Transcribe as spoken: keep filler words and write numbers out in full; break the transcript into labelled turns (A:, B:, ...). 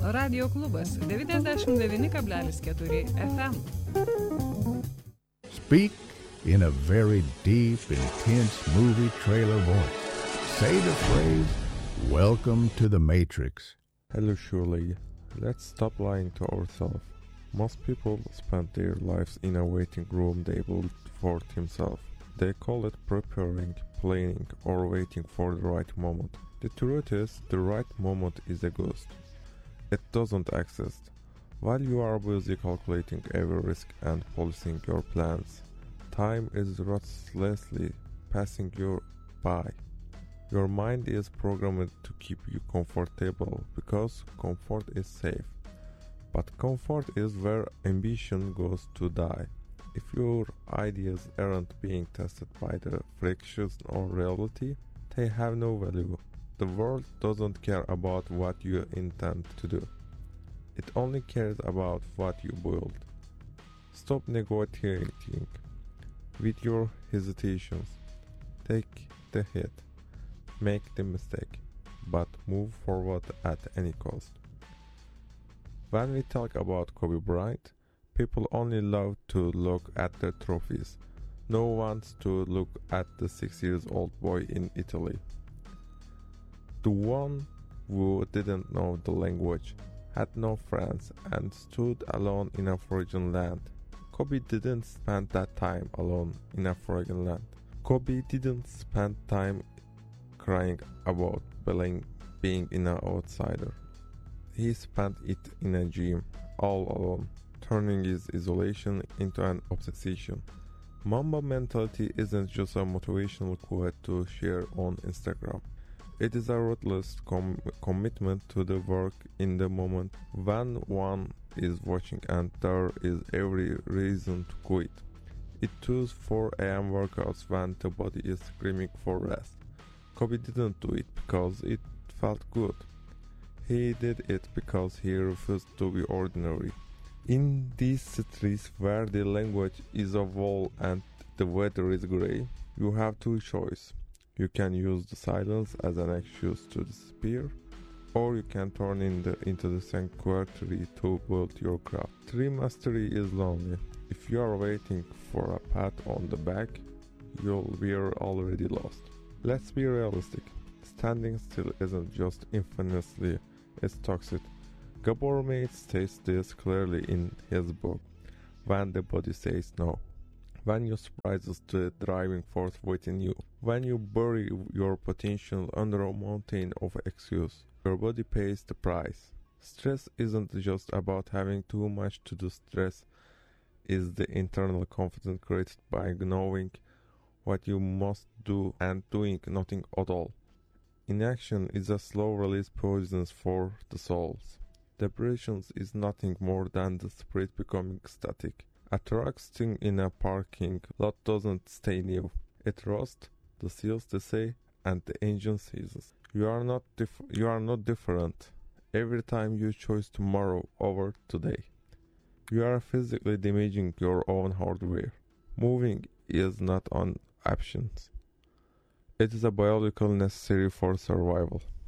A: Radio klubas devyniasdešimt devyni kablelis keturi F M.
B: Speak in a very deep, intense movie trailer voice. Say the phrase, "Welcome to the Matrix."
C: Hello, Shirley. Let's stop lying to ourselves. Most people spend their lives in a waiting room they built for themselves. They call it preparing, planning, or waiting for the right moment. The truth is, the right moment is a ghost. It doesn't exist. While you are busy calculating every risk and policing your plans, time is ruthlessly passing you by. Your mind is programmed to keep you comfortable because comfort is safe. But comfort is where ambition goes to die. If your ideas aren't being tested by the frictions or reality, they have no value. The world doesn't care about what you intend to do. It only cares about what you build. Stop negotiating with your hesitations. Take the hit. Make the mistake. But move forward at any cost. When we talk about Kobe Bryant, people only love to look at the trophies. No one wants to look at the six years old boy in Italy. The one who didn't know the language, had no friends, and stood alone in a foreign land. Kobe didn't spend that time alone in a foreign land. Kobe didn't spend time crying about being, being an outsider. He spent it in a gym, all alone, turning his isolation into an obsession. Mamba mentality isn't just a motivational quote to share on Instagram. It is a ruthless com- commitment to the work in the moment when one is watching and there is every reason to quit. It chose four a m workouts when the body is screaming for rest. Kobe didn't do it because it felt good. He did it because he refused to be ordinary. In these cities where the language is a wall and the weather is grey, you have two choices. You can use the silence as an excuse to disappear, or you can turn in the, into the sanctuary to build your craft. Tree mastery is lonely. If you are waiting for a pat on the back, you'll be already lost. Let's be realistic. Standing still isn't just infinitely, it's toxic. Gabor Mate states this clearly in his book, When the Body Says No. When you surprises the driving force within you, when you bury your potential under a mountain of excuse, your body pays the price. Stress isn't just about having too much to do. Stress is the internal confidence created by knowing what you must do and doing nothing at all. Inaction is a slow release poison for the souls. Depression is nothing more than the spirit becoming static. A truck sitting in a parking lot doesn't stay new. It rusts, the seals they say, and the engine seizes. You are not dif- you are not different. Every time you choose tomorrow over today, you are physically damaging your own hardware. Moving is not an option. It is a biological necessary for survival.